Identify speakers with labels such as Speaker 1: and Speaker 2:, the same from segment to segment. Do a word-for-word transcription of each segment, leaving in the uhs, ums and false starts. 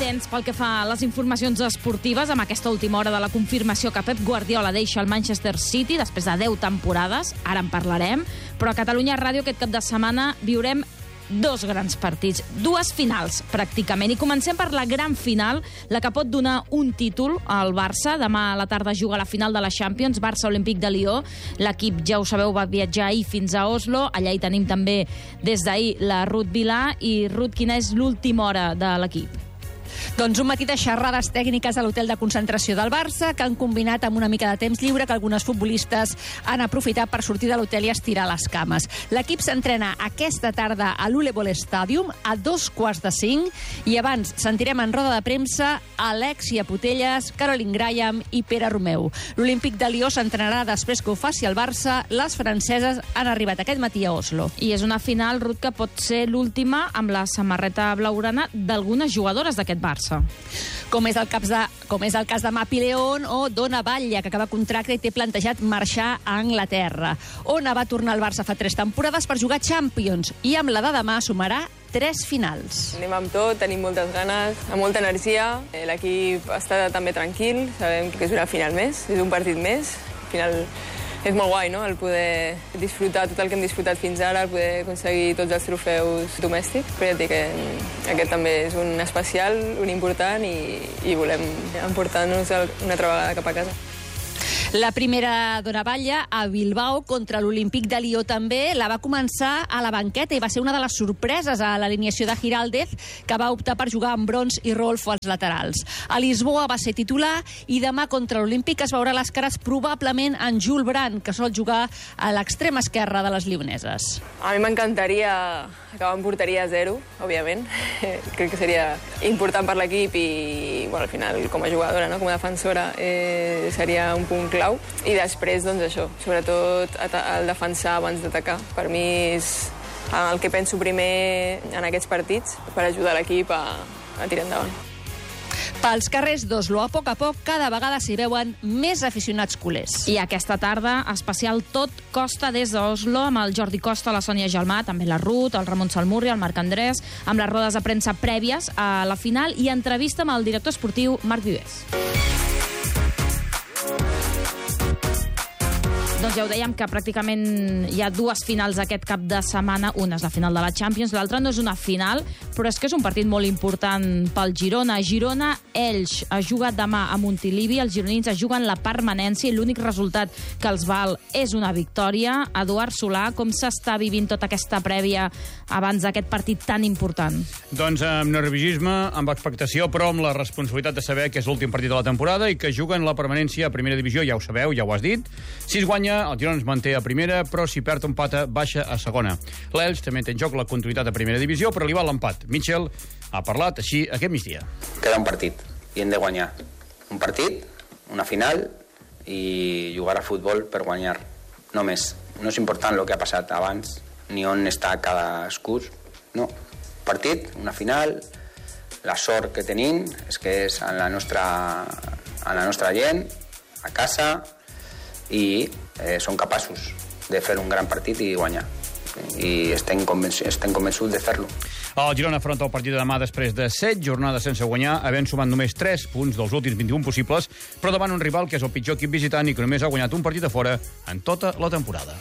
Speaker 1: temps pel que fa a les informacions esportives amb aquesta última hora de la confirmació que Pep Guardiola deixa el Manchester City després de deu temporades, ara en parlarem, però a Catalunya Ràdio aquest cap de setmana viurem dos grans partits, dues finals pràcticament, i comencem per la gran final, la que pot donar un títol al Barça. Demà a la tarda juga la final de la Champions, Barça Olímpic de Lió. L'equip, ja ho sabeu, va viatjar ahir fins a Oslo, allà hi tenim també des d'ahir la Ruth Vilà. I Ruth, quina és l'última hora de l'equip?
Speaker 2: Doncs un matí de xerrades tècniques a l'hotel de concentració del Barça, que han combinat amb una mica de temps lliure que algunes futbolistes han aprofitat per sortir de l'hotel i estirar les cames. L'equip s'entrena aquesta tarda a l'Ulebol Stadium a dos quarts de cinc i abans sentirem en roda de premsa Alexia Putellas, Caroline Graham i Pere Romeu. L'Olímpic de Lió s'entrenarà després que ho faci el Barça. Les franceses han arribat aquest matí a Oslo.
Speaker 1: I és una final, Ruth, que pot ser l'última amb la samarreta blaugrana d'algunes jugadores d'aquest Barça.
Speaker 2: Com és el cas de, com és el cas de Mapi León o d'Ona Batlle, que acaba contracte i té plantejat marxar a Anglaterra. Ona va tornar al Barça fa tres temporades per jugar Champions i amb la de demà sumarà tres finals.
Speaker 3: Anem amb tot, tenim moltes ganes, amb molta energia. L'equip està també tranquil, sabem que és una final més, és un partit més. Al final és molt guai, no?, el poder disfrutar tot el que hem disfrutat fins ara, el poder aconseguir tots els trofeus domèstics. Però ja et dic que aquest també és un especial, un important, i, i volem emportar-nos una altra vegada cap a casa.
Speaker 2: La primera d'Ona Batlle a Bilbao contra l'Olímpic de Lió també la va començar a la banqueta i va ser una de les sorpreses a l'alineació de Giraldez, que va optar per jugar amb Brons i Rolfo als laterals. A Lisboa va ser titular i demà contra l'Olímpic es veurà les cares probablement en Jules Brandt, que sol jugar a l'extrema esquerra de les lioneses.
Speaker 3: A mi m'encantaria acabar amb porteria a zero, òbviament. Crec que seria important per l'equip i, bueno, al final, com a jugadora, no?, com a defensora, eh, seria un punt clau. I després, doncs això, sobretot el defensar abans d'atacar. Per mi és el que penso primer en aquests partits per ajudar l'equip a, a tirar endavant.
Speaker 2: Pels carrers d'Oslo, a poc a poc, cada vegada s'hi veuen més aficionats culers.
Speaker 1: I aquesta tarda, especial Tot Costa des d'Oslo, amb el Jordi Costa, la Sònia Gelmà, també la Ruth, el Ramon Salmurri, el Marc Andrés, amb les rodes de premsa prèvies a la final i entrevista amb el director esportiu Marc Vives. Doncs ja ho dèiem, que pràcticament hi ha dues finals aquest cap de setmana. Una és la final de la Champions, l'altra no és una final, però és que és un partit molt important pel Girona. Girona-Elx es juga demà a Montilivi, els gironins es juguen la permanència i l'únic resultat que els val és una victòria. Eduard Solà, com s'està vivint tota aquesta prèvia abans d'aquest partit tan important?
Speaker 4: Doncs amb nerviosisme, amb expectació, però amb la responsabilitat de saber que és l'últim partit de la temporada i que juguen la permanència a primera divisió, ja ho sabeu, ja ho has dit. Si es guanya, el Girona es manté a primera, però si perd un pata, baixa a segona. L'Elx també té en joc la continuïtat a primera divisió, però li val l'empat. Mitchell ha parlat així aquest migdia.
Speaker 5: Queda un partit i hem de guanyar. Un partit, una final i jugar a futbol per guanyar. No més. No és important el que ha passat abans, ni on està cadascú. No. Partit, una final, la sort que tenim és que és a la nostra, a la nostra gent, a casa, i eh, són capaços de fer un gran partit i guanyar. I estem convençuts, estem convençuts de fer-lo.
Speaker 4: El Girona afronta el partit de demà després de set jornades sense guanyar, havent sumat només tres punts dels últims vint-i-un possibles, però davant un rival que és el pitjor equip visitant i que només ha guanyat un partit a fora en tota la temporada.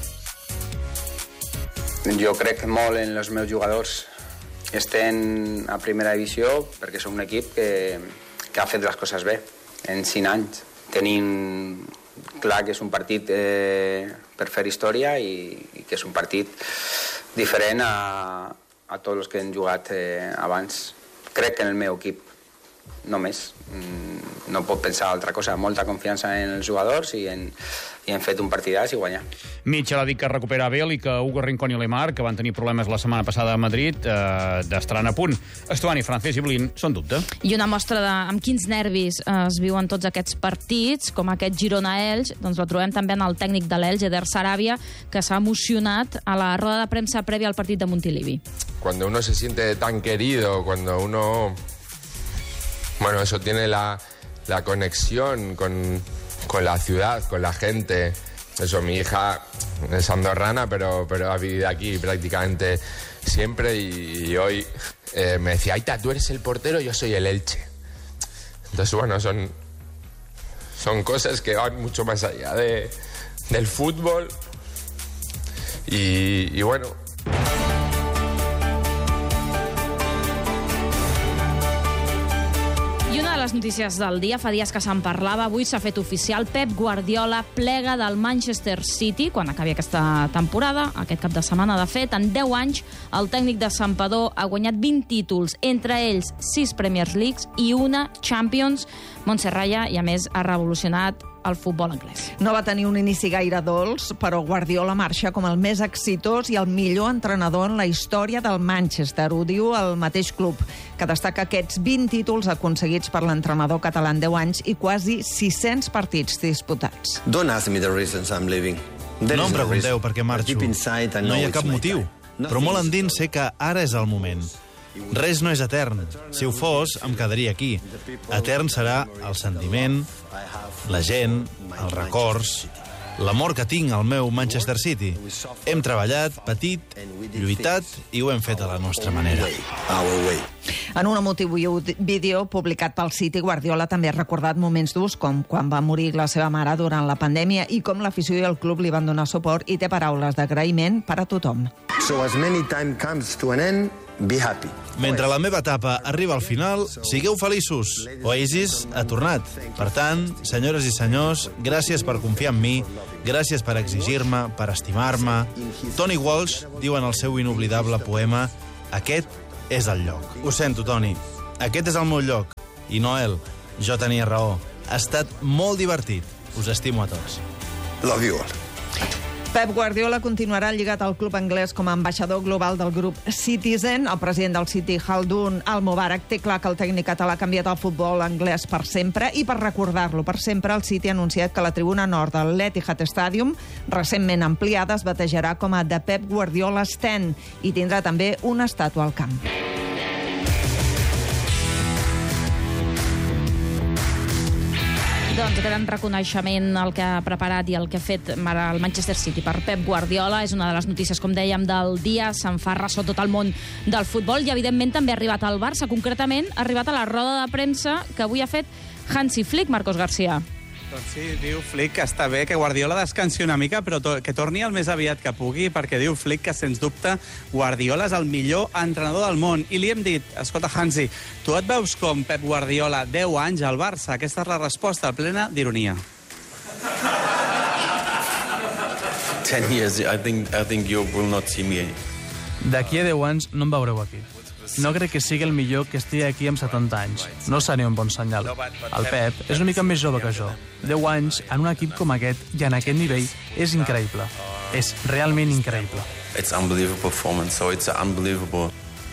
Speaker 5: Jo crec molt en els meus jugadors. Estem a primera divisió perquè som un equip que, que ha fet les coses bé en cinc anys. Tenim clar que és un partit eh, per fer història i, i que és un partit diferent a, a tots els que hem jugat eh, abans. Crec que en el meu equip, no més. Mm, no pot pensar altra cosa. Molta confiança en els jugadors i, en, i hem fet un partidàs i guanyar.
Speaker 4: Mitchell ha dit que recupera Abel i que Hugo Rincón i Lemar, que van tenir problemes la setmana passada a Madrid, eh, estaran a punt. Estuani, Francesc i Blin són dubte.
Speaker 1: I una mostra de amb quins nervis eh, es viuen tots aquests partits, com aquest Girona-Elx, doncs la trobem també en el tècnic de l'Elx, Eder Sarabia, que s'ha emocionat a la roda de premsa prèvia al partit de Montilivi.
Speaker 6: Cuando uno se siente tan querido, cuando uno... Bueno, eso tiene la, la conexión con, con la ciudad, con la gente. Eso, mi hija es andorrana, pero, pero ha vivido aquí prácticamente siempre y, y hoy eh, me decía, Aita, tú eres el portero, yo soy el Elche. Entonces, bueno, son, son cosas que van mucho más allá de, del fútbol y, y bueno...
Speaker 1: Les notícies del dia, fa dies que se'n parlava, avui s'ha fet oficial, Pep Guardiola plega del Manchester City quan acabi aquesta temporada, aquest cap de setmana. De fet, en deu anys, el tècnic de Santpedor ha guanyat vint títols, entre ells sis Premier Leagues i una Champions. Montserrat, i a més ha revolucionat el futbol anglès.
Speaker 7: No va tenir un inici gaire dolç, però Guardiola marxa com el més exitós i el millor entrenador en la història del Manchester. Ho diu el mateix club, que destaca aquests vint títols aconseguits per l'entrenador català en deu anys i quasi sis-cents partits disputats.
Speaker 8: Don't ask me the reasons I'm leaving.
Speaker 9: No em pregunteu per què marxo. No hi ha cap motiu, però molt endins sé que ara és el moment. Res no és etern. Si ho fos, em quedaria aquí. Etern serà el sentiment, la gent, els records, l'amor que tinc al meu Manchester City. Hem treballat, patit, lluitat i ho hem fet a la nostra manera.
Speaker 7: En un emotiu vídeo publicat pel City, Guardiola també ha recordat moments durs com quan va morir la seva mare durant la pandèmia i com l'afició i el club li van donar suport, i té paraules d'agraïment per a tothom.
Speaker 8: So as many time comes to an end, be happy.
Speaker 9: Mentre la meva etapa arriba al final, sigueu feliços. Oasis ha tornat. Per tant, senyores i senyors, gràcies per confiar en mi, gràcies per exigir-me, per estimar-me. Tony Walsh diu en el seu inoblidable poema «Aquest és el lloc». Ho sento, Tony. Aquest és el meu lloc. I Noel, jo tenia raó. Ha estat molt divertit. Us estimo a tots.
Speaker 8: Love you all.
Speaker 7: Pep Guardiola continuarà lligat al club anglès com a ambaixador global del grup Citizen. El president del City, Khaldoon Al-Mubarak, té clar que el tècnic català ha canviat el futbol anglès per sempre, i per recordar-lo per sempre, el City ha anunciat que la tribuna nord del l'Etihad Stadium, recentment ampliada, es batejarà com a The Pep Guardiola Stand i tindrà també una estàtua al camp.
Speaker 1: Doncs gran reconeixement el que ha preparat i el que ha fet el Manchester City per Pep Guardiola. És una de les notícies, com dèiem, del dia. Se'n fa ressò tot el món del futbol i, evidentment, també ha arribat al Barça. Concretament, ha arribat a la roda de premsa que avui ha fet Hansi Flick, Marcos García.
Speaker 10: Doncs sí, diu Flick que està bé que Guardiola descansi una mica, però to que torni el més aviat que pugui, perquè diu Flick que, sens dubte, Guardiola és el millor entrenador del món. I li hem dit, escolta, Hansi, tu et veus com Pep Guardiola deu anys al Barça? Aquesta és la resposta, plena d'ironia.
Speaker 11: ten years, I think, I think you will not see me.
Speaker 12: D'aquí a deu anys no em veureu aquí. No crec que sigui el millor que estigui aquí amb setanta anys. No seria un bon senyal. El Pep és una mica més jove que jo. deu anys en un equip com aquest i en aquest nivell és increïble. És realment increïble.
Speaker 11: It's unbelievable performance, so it's unbelievable.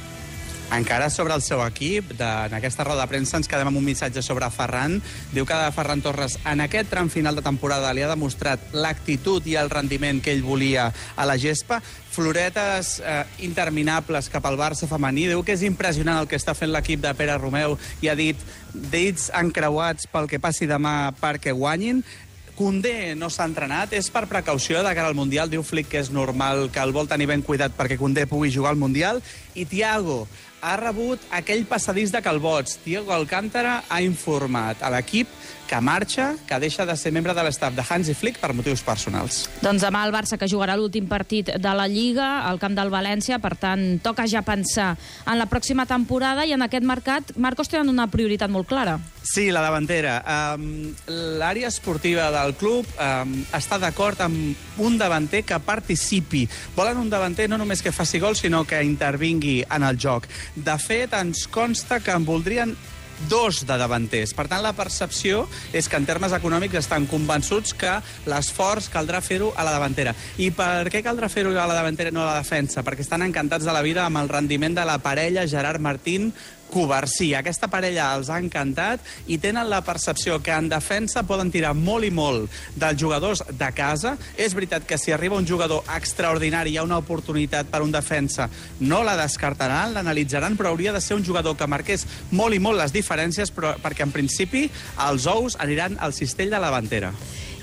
Speaker 10: Encara sobre el seu equip, de, en aquesta roda de premsa ens quedem amb un missatge sobre Ferran. Diu que Ferran Torres en aquest tram final de temporada li ha demostrat l'actitud i el rendiment que ell volia a la gespa. Floretes eh, interminables cap al Barça femení. Diu que és impressionant el que està fent l'equip de Pere Romeu i ha dit dits encreuats pel que passi demà perquè guanyin. Koundé no s'ha entrenat, és per precaució de cara al Mundial. Diu Flick que és normal, que el vol tenir ben cuidat perquè Koundé pugui jugar al Mundial. I Thiago ha rebut aquell passadís de Calbots. Thiago Alcántara ha informat a l'equip que marxa, que deixa de ser membre de l'estaf de Hansi Flick per motius personals.
Speaker 1: Doncs demà el Barça, que jugarà l'últim partit de la Lliga al camp del València, per tant, toca ja pensar en la pròxima temporada i en aquest mercat. Marcos, tenen una prioritat molt clara.
Speaker 10: Sí, la davantera. Um, L'àrea esportiva del club um, està d'acord amb un davanter que participi. Volen un davanter no només que faci gol, sinó que intervingui en el joc. De fet, ens consta que en voldrien dos de davanters. Per tant, la percepció és que en termes econòmics estan convençuts que l'esforç caldrà fer-ho a la davantera. I per què caldrà fer-ho a la davantera i no a la defensa? Perquè estan encantats de la vida amb el rendiment de la parella Gerard Martín Covarsí. Aquesta parella els ha encantat i tenen la percepció que en defensa poden tirar molt i molt dels jugadors de casa. És veritat que si arriba un jugador extraordinari, hi ha una oportunitat per un defensa, no la descartaran, l'analitzaran, però hauria de ser un jugador que marqués molt i molt les diferències, però perquè en principi els ous aniran al cistell de la davantera.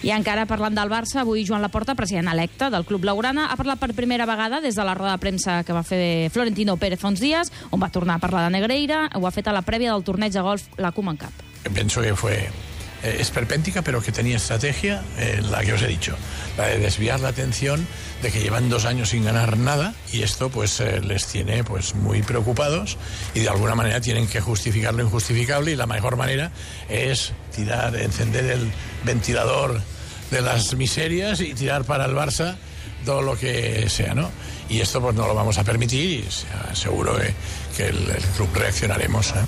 Speaker 1: I encara parlant del Barça, avui Joan Laporta, president electe del Club Blaugrana, ha parlat per primera vegada des de la roda de premsa que va fer Florentino Pérez fa uns dies, on va tornar a parlar de Negreira. Ho ha fet a la prèvia del torneig de golf, la Koeman Cup.
Speaker 13: Pienso que fue eh, esperpéntica, pero que tenía estrategia, eh, la que os he dicho, la de desviar la atención de que llevan dos años sin ganar nada y esto pues eh, les tiene pues muy preocupados y de alguna manera tienen que justificar lo injustificable y la mejor manera es tirar, encender el ventilador de las miserias y tirar para el Barça todo lo que sea, ¿no? Y esto pues no lo vamos a permitir y seguro que, que el, el club reaccionaremos, ¿eh?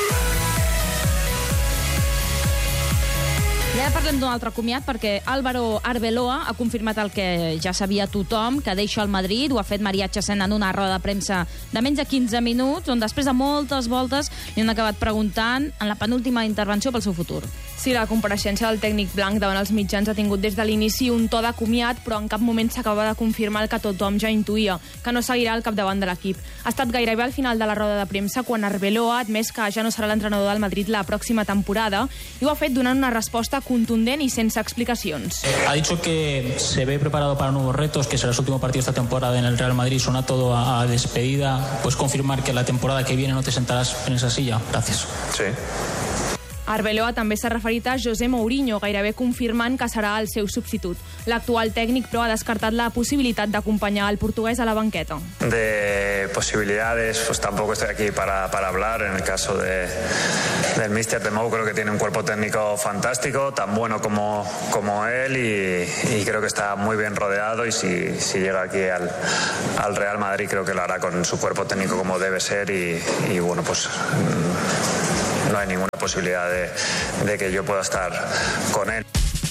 Speaker 1: I ara parlem d'un altre comiat, perquè Álvaro Arbeloa ha confirmat el que ja sabia tothom, que deixa el Madrid. Ho ha fet Maria Chesén en una roda de premsa de menys de quinze minuts, on després de moltes voltes li han acabat preguntant en la penúltima intervenció pel seu futur.
Speaker 14: Sí, la compareixença del tècnic blanc davant els mitjans ha tingut des de l'inici un to de comiat, però en cap moment s'acaba de confirmar el que tothom ja intuïa, que no seguirà al capdavant de l'equip. Ha estat gairebé al final de la roda de premsa quan Arbeloa ha admès que ja no serà l'entrenador del Madrid la pròxima temporada i ho ha fet donant una resposta contundent y sin explicaciones.
Speaker 15: Ha dicho que se ve preparado para nuevos retos, que será su último partido esta temporada en el Real Madrid. Suena todo a, a despedida. ¿Puedes confirmar que la temporada que viene no te sentarás en esa silla? Gracias.
Speaker 13: Sí.
Speaker 14: Arbeloa també s'ha referit a José Mourinho, gairebé confirmant que serà el seu substitut. L'actual tècnic, però, ha descartat la possibilitat d'acompanyar el portugués a la banqueta.
Speaker 16: De posibilidades, pues tampoco estoy aquí para, para hablar. En el caso de, del míster de Mou, creo que tiene un cuerpo técnico fantástico, tan bueno como, como él, y, y creo que está muy bien rodeado, y si, si llega aquí al, al Real Madrid, creo que lo hará con su cuerpo técnico como debe ser, y, y bueno, pues no hay ninguna posibilidad de, de que yo pueda estar con él.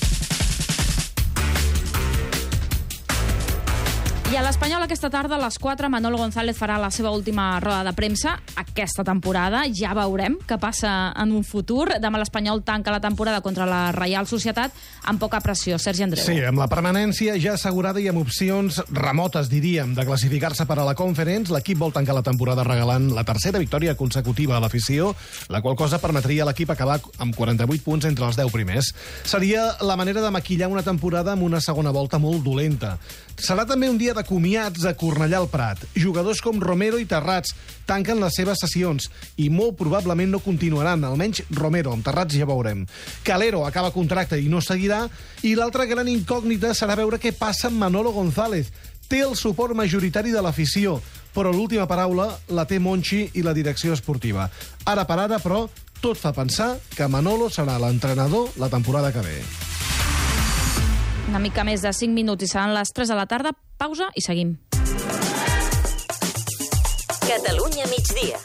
Speaker 1: I a l'Espanyol aquesta tarda a les quatre Manolo González farà la seva última roda de premsa aquesta temporada. Ja veurem què passa en un futur. Demà l'Espanyol tanca la temporada contra la Reial Societat amb poca pressió. Sergi Andreu.
Speaker 17: Sí, amb la permanència ja assegurada i amb opcions remotes, diríem, de classificar-se per a la Conference, l'equip vol tancar la temporada regalant la tercera victòria consecutiva a l'afició, la qual cosa permetria a l'equip acabar amb quaranta-vuit punts entre els deu primers. Seria la manera de maquillar una temporada amb una segona volta molt dolenta. Serà també un dia de comiats a Cornellà al Prat. Jugadors com Romero i Terrats tanquen les seves sessions i molt probablement no continuaran, almenys Romero. Amb Terrats ja veurem. Calero acaba contracte i no seguirà, i l'altra gran incògnita serà veure què passa amb Manolo González. Té el suport majoritari de l'afició, però l'última paraula la té Monchi i la direcció esportiva. Ara per ara, però, tot fa pensar que Manolo serà l'entrenador la temporada que ve.
Speaker 1: Una mica més de cinc minuts i seran les tres de la tarda. Pausa i seguim.
Speaker 18: Catalunya migdia.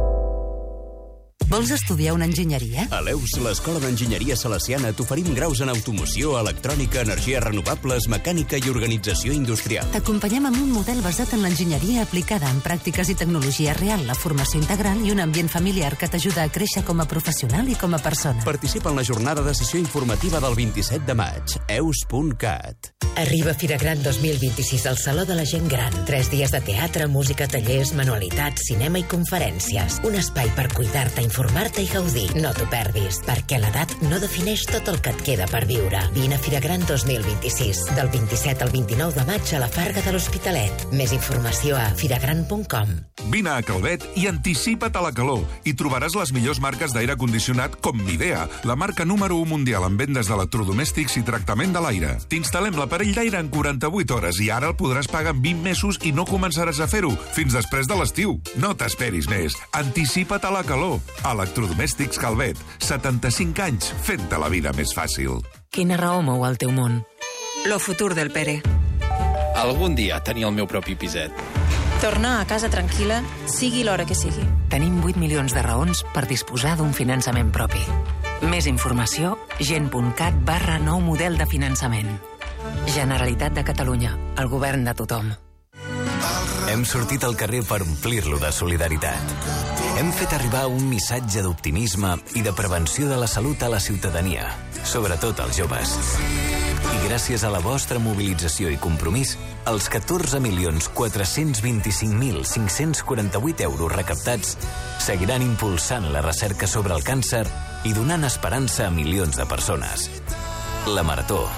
Speaker 18: Vols estudiar una enginyeria?
Speaker 19: A l'Eus, l'Escola d'Enginyeria Salesiana, t'oferim graus en automoció, electrònica, energies renovables, mecànica i organització industrial.
Speaker 18: T'acompanyem amb un model basat en l'enginyeria aplicada en pràctiques i tecnologia real, la formació integral i un ambient familiar que t'ajuda a créixer com a professional i com a persona.
Speaker 19: Participa en la jornada de sessió informativa del vint-i-set de maig. eus punt cat.
Speaker 20: Arriba Fira Gran dos mil vint-i-sis al Saló de la Gent Gran. Tres dies de teatre, música, tallers, manualitats, cinema i conferències. Un espai per cuidar-te, informar-te i gaudir. No t'ho perdis, perquè l'edat no defineix tot el que et queda per viure. Vine a Fira Gran dos mil vint-i-sis, del vint-i-set al vint-i-nou de maig a la Farga de l'Hospitalet. Més informació a firagran punt com.
Speaker 21: Vine a Calvet i anticipa't a la calor. Hi trobaràs les millors marques d'aire condicionat com Midea, la marca número u mundial en vendes d'electrodomèstics i tractament de l'aire. T'instal·lem l'aparell d'aire en quaranta-vuit hores i ara el podràs pagar en vint mesos i no començaràs a fer-ho fins després de l'estiu. No t'esperis més. Anticipa't a la calor. Electrodomèstics Calvet. setanta-cinc anys fent-te la vida més fàcil.
Speaker 22: Quina raó mou el teu món? Lo futur del Pere.
Speaker 23: Algun dia tenir el meu propi piset.
Speaker 22: Tornar a casa tranquil·la, sigui l'hora que sigui. Tenim vuit milions de raons per disposar d'un finançament propi. Més informació, gent.cat barra nou model de finançament. Generalitat de Catalunya, el govern de tothom.
Speaker 24: Hem sortit al carrer per omplir-lo de solidaritat. Hem fet arribar un missatge d'optimisme i de prevenció de la salut a la ciutadania, sobretot als joves. I gràcies a la vostra mobilització i compromís, els catorze milions quatre-cents vint-i-cinc mil cinc-cents quaranta-vuit euros recaptats seguiran impulsant la recerca sobre el càncer i donant esperança a milions de persones. La Marató,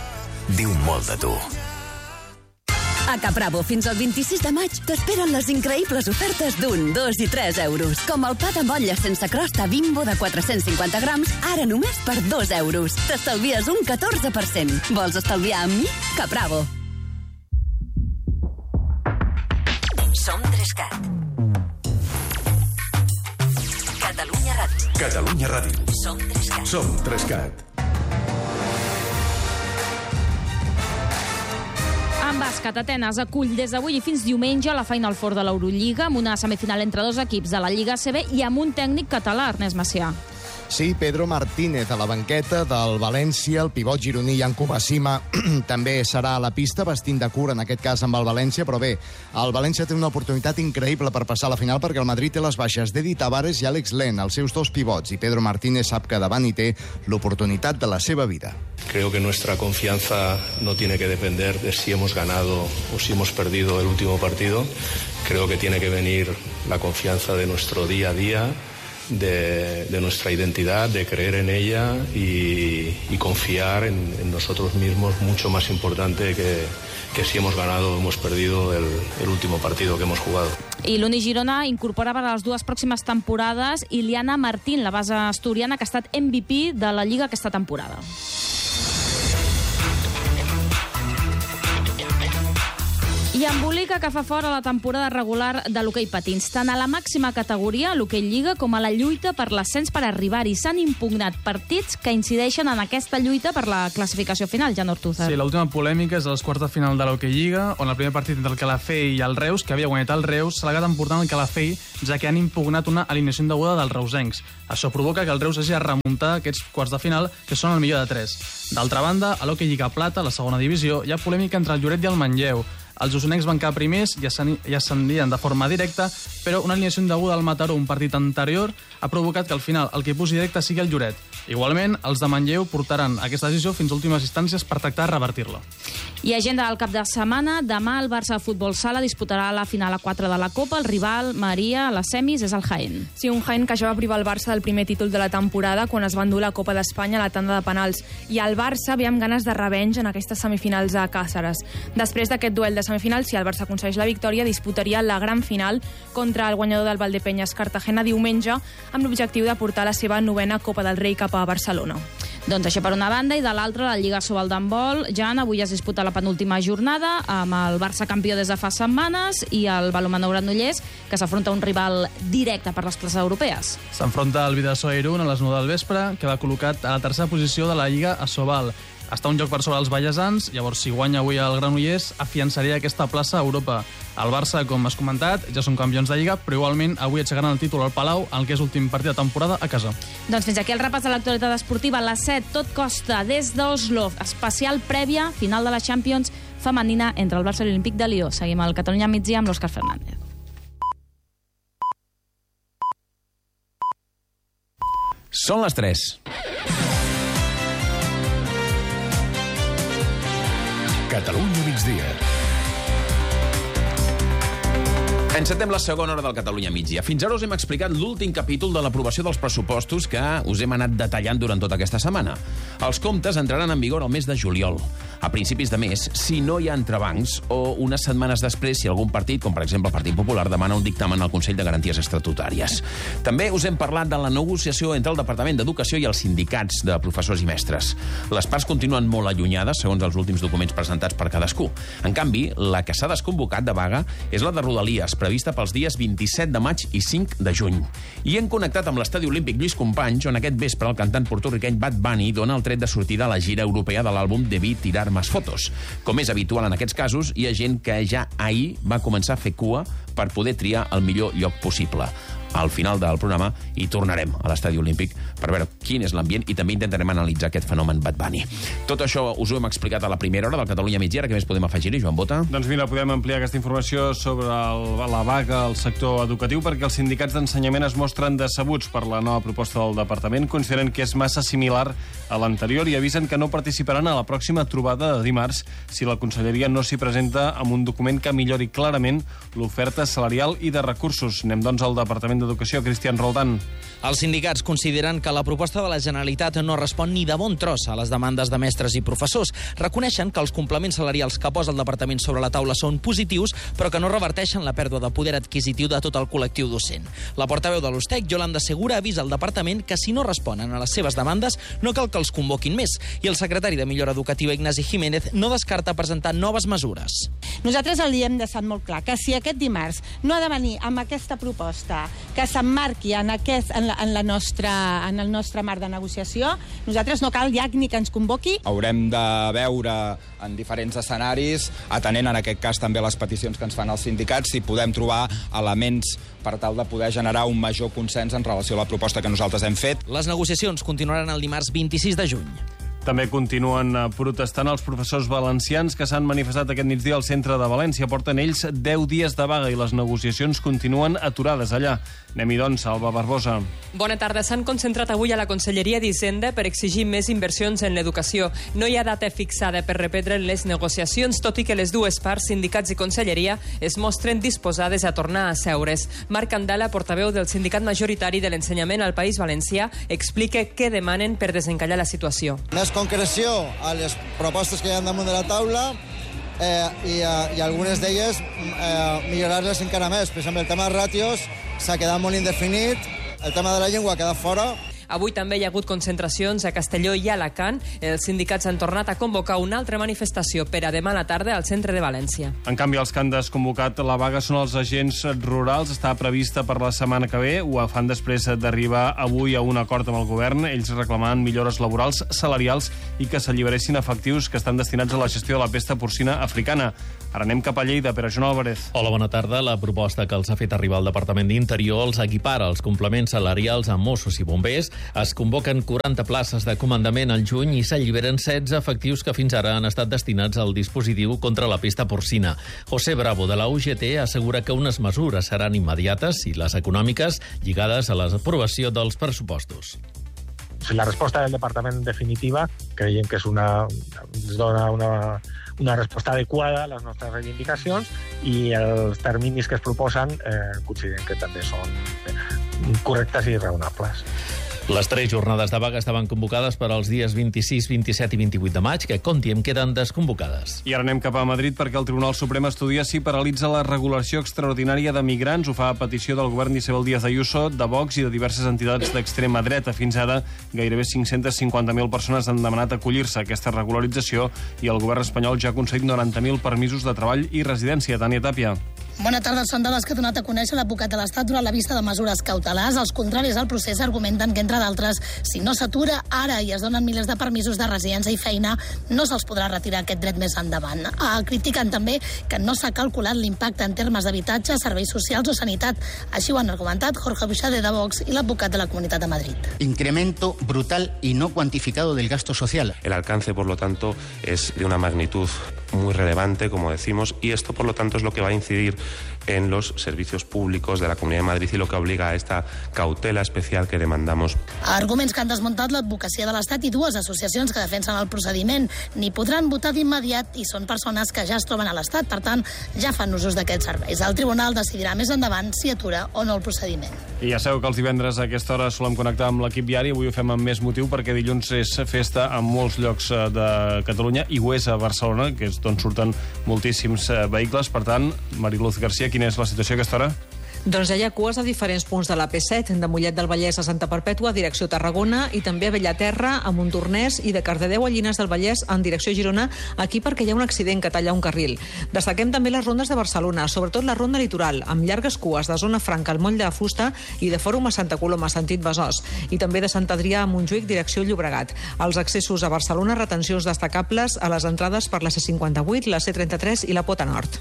Speaker 24: diu molt de tu.
Speaker 2: A Capravo, fins al vint-i-sis de maig, t'esperen les increïbles ofertes d'un, dos i tres euros. Com el pa de motlla sense crosta Bimbo de quatre-cents cinquanta grams, ara només per dos euros. T'estalvies un catorze per cent. Vols estalviar amb mi? Capravo.
Speaker 24: Som Trescat. Catalunya Ràdio.
Speaker 21: Catalunya Ràdio.
Speaker 24: Som Trescat.
Speaker 21: Som Trescat.
Speaker 1: En bàsquet, Atenes acull des d'avui i fins diumenge la Final Four de l'Eurolliga amb una semifinal entre dos equips de la Lliga A C B i amb un tècnic català, Ernest Macià.
Speaker 3: Sí, Pedro Martínez a la banqueta del València, el pivot gironí Yanko Basima també serà a la pista vestint de cura, en aquest cas amb el València, però bé, el València té una oportunitat increïble per passar a la final perquè el Madrid té les baixes d'Edi Tavares i Àlex Len, els seus dos pivots, i Pedro Martínez sap que davant hi té l'oportunitat de la seva vida.
Speaker 4: Creo que nuestra confianza no tiene que depender de si hemos ganado o si hemos perdido el último partido. Creo que tiene que venir la confianza de nuestro día a día, De, de nuestra identidad, de creer en ella y, y confiar en, en nosotros mismos, mucho más importante que, que si hemos ganado o hemos perdido el, el último partido que hemos jugado.
Speaker 1: I l'Uni Girona incorpora per a les dues pròximes temporades Iliana Martín, la base asturiana que ha estat M V P de la Lliga aquesta temporada. I embolica que fa fora la temporada regular de l'hoquei patins, tant a la màxima categoria, l'hoquei Lliga, com a la lluita per l'ascens per arribar-hi. S'han impugnat partits que incideixen en aquesta lluita per la classificació final, Jan Ortúzar.
Speaker 12: Sí, l'última polèmica és a les quarts de final de l'hoquei Lliga, on el primer partit entre el Calafell i el Reus, que havia guanyat el Reus, s'ha acabat emportant el Calafell, ja que han impugnat una alineació indeguda dels reusencs. Això provoca que el Reus hagi de remuntar aquests quarts de final, que són el millor de tres. D'altra banda, a l'hoquei Lliga Plata, la segona divisió, hi ha polèmica entre el Lloret i el Manlleu. Els osonencs van quedar primers i ascendien de forma directa, però una alineació indeguda al Mataró un partit anterior ha provocat que al final el que posi directe sigui el Lloret. Igualment, els de Manlleu portaran aquesta decisió fins a últimes instàncies per tractar de revertir-la.
Speaker 1: I agenda del cap de setmana. Demà el Barça de Futbol Sala disputarà la final a quatre de la Copa. El rival, Maria, a les semis, és el Jaén.
Speaker 14: Sí, un Jaén que ja va privar el Barça del primer títol de la temporada quan es va endur la Copa d'Espanya a la tanda de penals. I el Barça ve amb ganes de revenja en aquestes semifinals a Càceres. Després d'aquest duel de semifinals, si el Barça aconsegueix la victòria, disputaria la gran final contra el guanyador del Valdepeñas Cartagena diumenge, amb l'objectiu de portar la seva novena Copa del Rei cap a Barcelona.
Speaker 1: Doncs això per una banda, i de l'altra, la Lliga Sobal d'handbol. Jan, avui es disputa la penúltima jornada amb el Barça campió des de fa setmanes i el Balonmano Granollers, que s'afronta un rival directe per les places europees.
Speaker 12: S'enfronta el Vidasoa Irún a les nou del vespre, que va col·locat a la tercera posició de la Lliga a Sobal. Està un joc per sobre els ballesans, llavors si guanya avui el Granollers afiançaria aquesta plaça a Europa. El Barça, com has comentat, ja són campions de Lliga, però igualment avui aixecaran el títol al Palau, en el que és l'últim partit de temporada a casa.
Speaker 1: Doncs fins aquí el repàs de l'actualitat esportiva. A les set, tot costa des d'Oslo, especial prèvia, final de la Champions femenina entre el Barça i l'Olímpic de Lió. Seguim al Catalunya migdia amb l'Òscar Fernández.
Speaker 5: Són les tres.
Speaker 21: Catalunya migdia.
Speaker 5: Encetem la segona hora del Catalunya migdia. Fins ara us hem explicat l'últim capítol de l'aprovació dels pressupostos que us hem anat detallant durant tota aquesta setmana. Els comptes entraran en vigor el mes de juliol. A principis de mes, si no hi ha entrebancs, o unes setmanes després, si algun partit, com per exemple el Partit Popular, demana un dictamen al Consell de Garanties Estatutàries. També us hem parlat de la negociació entre el Departament d'Educació i els sindicats de professors i mestres. Les parts continuen molt allunyades, segons els últims documents presentats per cadascú. En canvi, la que s'ha desconvocat de vaga és la de Rodalies, prevista pels dies vint-i-set de maig i cinc de juny. I hem connectat amb l'Estadi Olímpic Lluís Companys, on aquest vespre el cantant porto-riqueny Bad Bunny dona el tret de sortida a la gira europea de l'àlbum Debí tirar más fotos. Com és habitual en aquests casos, hi ha gent que ja ahir va començar a fer cua per poder triar el millor lloc possible. Al final del programa hi tornarem a l'Estadi Olímpic per veure quin és l'ambient i també intentarem analitzar aquest fenomen Bad Bunny. Tot això us ho hem explicat a la primera hora del Catalunya migdia. Què més podem afegir-hi, Joan Bota?
Speaker 25: Doncs mira, podem ampliar aquesta informació sobre el, la vaga al sector educatiu perquè els sindicats d'ensenyament es mostren decebuts per la nova proposta del departament, consideren que és massa similar a l'anterior i avisen que no participaran a la pròxima trobada de dimarts si la conselleria no s'hi presenta amb un document que millori clarament l'oferta salarial i de recursos. Anem, doncs, al Departament d'Educació, Cristian Roldán.
Speaker 6: Els sindicats consideren que la proposta de la Generalitat no respon ni de bon tros a les demandes de mestres i professors. Reconeixen que els complements salarials que posa el departament sobre la taula són positius, però que no reverteixen la pèrdua de poder adquisitiu de tot el col·lectiu docent. La portaveu de l'Ustec, Yolanda Segura, avisa al departament que si no responen a les seves demandes no cal que els convoquin més. I el secretari de Millora Educativa, Ignasi Jiménez, no descarta presentar noves mesures.
Speaker 7: Nosaltres el hem deixat molt clar, que si aquest dimarts no ha de venir amb aquesta proposta que s'emmarqui en, aquest, en, la, en, la nostra, en el nostre marc de negociació, nosaltres no cal ja ni que ens convoqui.
Speaker 8: Haurem de veure en diferents escenaris, atenent en aquest cas també les peticions que ens fan els sindicats, si podem trobar elements per tal de poder generar un major consens en relació a la proposta que nosaltres hem fet.
Speaker 6: Les negociacions continuaran el dimarts vint-i-sis de juny.
Speaker 25: També continuen protestant els professors valencians que s'han manifestat aquest migdia al centre de València. Porten ells deu dies de vaga i les negociacions continuen aturades allà. Anem-hi, doncs, Alba Barbosa.
Speaker 9: Bona tarda. S'han concentrat avui a la Conselleria d'Hisenda per exigir més inversions en l'educació. No hi ha data fixada per reprendre les negociacions, tot i que les dues parts, sindicats i Conselleria, es mostren disposades a tornar a seure's. Marc Candela, portaveu del sindicat majoritari de l'ensenyament al País Valencià, explica què demanen per desencallar la situació.
Speaker 11: Més concreció a les propostes que hi ha damunt de la taula eh, i, eh, i algunes d'elles eh, millorar-les encara més. Per exemple, el tema de ràtios s'ha quedat molt indefinit, el tema de la llengua ha quedat fora.
Speaker 9: Avui també hi ha hagut concentracions a Castelló i a Alacant. Els sindicats han tornat a convocar una altra manifestació per a demà a la tarda al centre de València.
Speaker 25: En canvi, els que han desconvocat la vaga són els agents rurals. Està prevista per la setmana que ve. Ho fan després d'arribar avui a un acord amb el govern. Ells reclamaven millores laborals, salarials i que s'alliberessin efectius que estan destinats a la gestió de la pesta porcina africana. Ara anem cap a Lleida, per a Joan Álvarez.
Speaker 26: Hola, bona tarda. La proposta que els ha fet arribar el Departament d'Interior els equipara els complements salarials a Mossos i bombers. Es convoquen quaranta places de comandament al juny i s'alliberen setze efectius que fins ara han estat destinats al dispositiu contra la pesta porcina. José Bravo, de la U G T, assegura que unes mesures seran immediates i les econòmiques lligades a l'aprovació dels pressupostos.
Speaker 27: La resposta del departament definitiva creiem que és una, ens dona una, una resposta adequada a les nostres reivindicacions i els terminis que es proposen eh, considerem que també són correctes i raonables.
Speaker 26: Les tres jornades de vaga estaven convocades per als dies vint-i-sis, vint-i-set i vint-i-vuit de maig, que, com diem, queden desconvocades.
Speaker 25: I ara anem cap a Madrid perquè el Tribunal Suprem estudia si paralitza la regulació extraordinària de migrants. Ho fa a petició del govern d'Isabel Díaz Ayuso, de Vox i de diverses entitats d'extrema dreta. Fins ara, gairebé cinc-centes cinquanta mil persones han demanat acollir-se a aquesta regularització i el govern espanyol ja ha aconseguit noranta mil permisos de treball i residència. Tània Tàpia.
Speaker 28: Bona tarda. Són dades que ha donat a conèixer l'advocat de l'Estat durant la vista de mesures cautelars. Els contraris al procés argumenten que, entre d'altres, si no s'atura ara i es donen milers de permisos de residència i feina, no se'ls podrà retirar aquest dret més endavant. Ah, critiquen també que no s'ha calculat l'impacte en termes d'habitatge, serveis socials o sanitat. Així ho han argumentat Jorge Buixade, de Vox, i l'advocat de la Comunitat de Madrid.
Speaker 29: Incremento brutal y no cuantificado del gasto social.
Speaker 30: El alcance, por lo tanto, es de una magnitud muy relevante, como decimos, y esto, por lo tanto, es lo que va a incidir en los servicios públicos de la Comunidad de Madrid y lo que obliga a esta cautela especial que demandamos.
Speaker 28: Arguments que han desmuntat l'advocacia de l'Estat i dues associacions que defensen el procediment. Ni podran votar d'immediat i són persones que ja es troben a l'Estat, per tant, ja fan usos d'aquests serveis. El tribunal decidirà més endavant si atura o no el procediment.
Speaker 25: I ja sabeu que els divendres a aquesta hora solem connectar amb l'equip diari. Avui ho fem amb més motiu perquè dilluns és festa en molts llocs de Catalunya i ho és a Barcelona, que és d'on surten moltíssims vehicles. Per tant, Mariluz García, quina és la situació a aquesta hora?
Speaker 31: Doncs hi ha cues a diferents punts de l'A P set, de Mollet del Vallès a Santa Perpètua, direcció Tarragona, i també a Bellaterra, a Montornès, i de Cardedeu a Llinars del Vallès, en direcció Girona, aquí perquè hi ha un accident que talla un carril. Destaquem també les rondes de Barcelona, sobretot la ronda litoral, amb llargues cues de Zona Franca al Moll de Fusta i de Fòrum a Santa Coloma, sentit Besòs, i també de Sant Adrià a Montjuïc, direcció Llobregat. Els accessos a Barcelona, retencions destacables a les entrades per la C cinquanta-vuit, la C trenta-tres i la Pota Nord.